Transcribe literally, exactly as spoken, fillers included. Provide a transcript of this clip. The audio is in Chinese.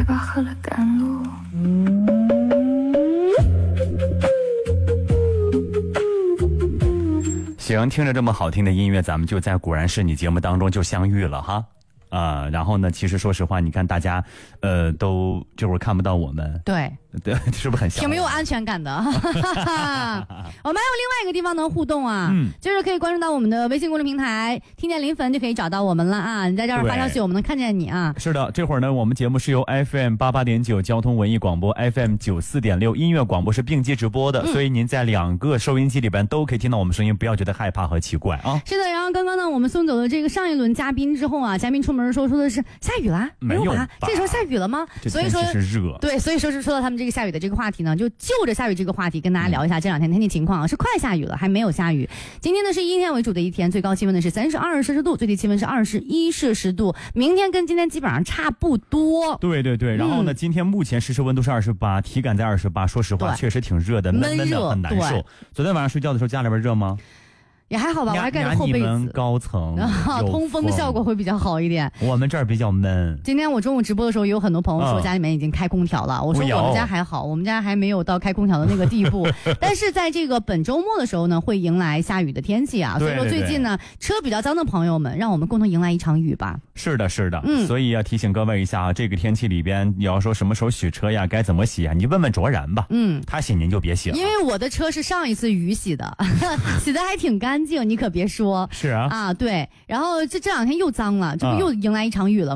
把喝了赶路。 行，听着这么好听的音乐，咱们就在果然是你节目当中就相遇了哈。啊、呃，然后呢，其实说实话，你看大家，呃，都这会儿看不到我们， 对对，是不是很像？ 挺没有安全感的。我们还有另外一个地方能互动啊，嗯，就是可以关注到我们的微信公众平台，听见临汾就可以找到我们了啊。你在这儿发消息，我们能看见你啊。 是的，这会儿呢，我们节目是由 F M 八八点九交通文艺广播 ，F M 九四点六音乐广播是并机直播的，嗯、所以您在两个收音机里边都可以听到我们声音，不要觉得害怕和奇怪啊。 是的，然后刚刚呢，我们送走了这个上一轮嘉宾之后啊，嘉宾出门说说的是下雨啦， 没有吧？这时候下雨了吗？ 所以说是热， 对，所以说是说到他们这个下雨的这个话题呢，就就着下雨这个话题跟大家聊一下这两天天气情况啊，是快下雨了，还没有下雨。今天呢是阴天为主的一天，最高气温呢是三十二摄氏度，最低气温是二十一摄氏度。明天跟今天基本上差不多。 对对对，然后呢，嗯、今天目前实时温度是二十八，体感在二十八，说实话确实挺热的，闷闷的很难受。昨天晚上睡觉的时候家里边热吗？ 也还好吧，我还盖着厚被子。 你们高层， 通风效果会比较好一点。 我们这儿比较闷。 今天我中午直播的时候，也有很多朋友说家里面已经开空调了。嗯、我说我们家还好，我们家还没有到开空调的那个地步。但是在这个本周末的时候呢，会迎来下雨的天气啊。所以说最近呢，车比较脏的朋友们，让我们共同迎来一场雨吧。 是的，是的。嗯。所以要提醒各位一下啊，这个天气里边，你要说什么时候洗车呀，该怎么洗啊？你问问卓然吧。嗯。他洗您就别洗了。 因为我的车是上一次雨洗的，洗的还挺干净，你可别说。 是啊， 啊对，然后这这两天又脏了，这不又迎来一场雨了吗？